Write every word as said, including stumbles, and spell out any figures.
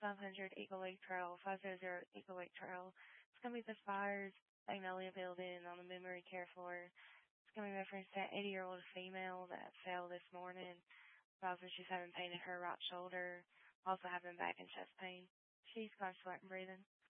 five hundred Eagle Lake Trail, five hundred Eagle Lake Trail. It's going to be the Spires Magnolia Building on the memory care floor. It's going to be reference to an eighty-year-old female that fell this morning. Also, she's having pain in her right shoulder, also having back and chest pain. She's constantly breathing.